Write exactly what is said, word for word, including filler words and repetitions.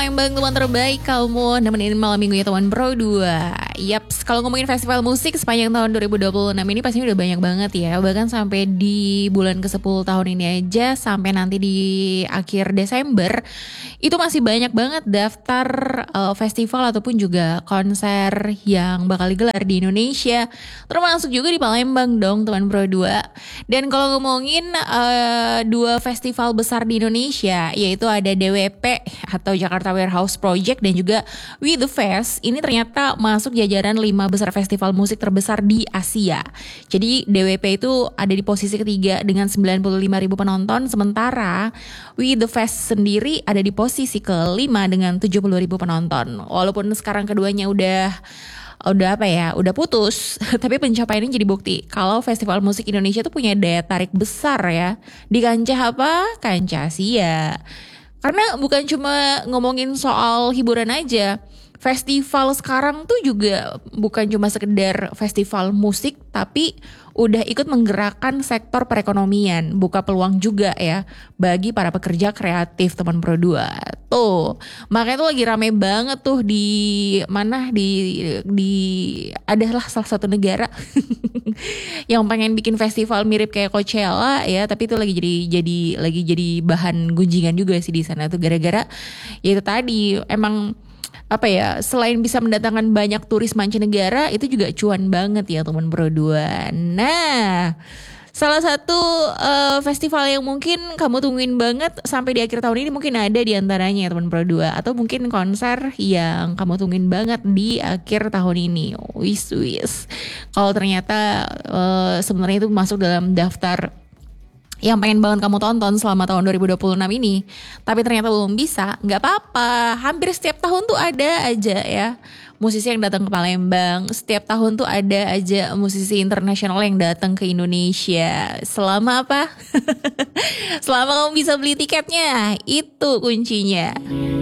Palembang teman terbaik kamu nemenin malam minggunya teman Pro dua. Yaps, kalau ngomongin festival musik sepanjang tahun dua ribu dua puluh enam ini pastinya udah banyak banget ya. Bahkan sampai di bulan kesepuluh tahun ini aja, sampai nanti di akhir Desember, itu masih banyak banget daftar uh, festival ataupun juga konser yang bakal digelar di Indonesia. Termasuk juga di Palembang dong teman Pro dua. Dan kalau ngomongin uh, dua festival besar di Indonesia, yaitu ada D W P atau Jakarta Warehouse Project dan juga We The Fest, ini ternyata masuk jajaran lima besar festival musik terbesar di Asia. Jadi D W P itu ada di posisi ketiga dengan sembilan puluh lima ribu penonton, sementara We The Fest sendiri ada di posisi kelima dengan tujuh puluh ribu penonton. Walaupun sekarang keduanya udah udah apa ya, udah putus, tapi pencapaiannya jadi bukti kalau festival musik Indonesia tuh punya daya tarik besar ya. Di kancah apa? Kancah Asia. Karena bukan cuma ngomongin soal hiburan aja. Festival sekarang tuh juga bukan cuma sekedar festival musik, tapi udah ikut menggerakkan sektor perekonomian, buka peluang juga ya bagi para pekerja kreatif teman Pro dua. Tuh, makanya tuh lagi rame banget tuh di mana di di adalah salah satu negara yang pengen bikin festival mirip kayak Coachella ya, tapi itu lagi jadi jadi lagi jadi bahan gunjingan juga sih di sana tuh, gara-gara ya itu tadi emang apa ya, selain bisa mendatangkan banyak turis mancanegara, itu juga cuan banget ya teman Pro dua. Nah, salah satu uh, festival yang mungkin kamu tungguin banget sampai di akhir tahun ini mungkin ada di antaranya teman Pro dua, atau mungkin konser yang kamu tungguin banget di akhir tahun ini. Wis wis. Kalau ternyata uh, sebenarnya itu masuk dalam daftar yang pengen banget kamu tonton selama tahun dua ribu dua puluh enam ini, tapi ternyata belum bisa, gak apa-apa. Hampir setiap tahun tuh ada aja ya musisi yang datang ke Palembang. Setiap tahun tuh ada aja musisi internasional yang datang ke Indonesia. Selama apa? Selama kamu bisa beli tiketnya, itu kuncinya.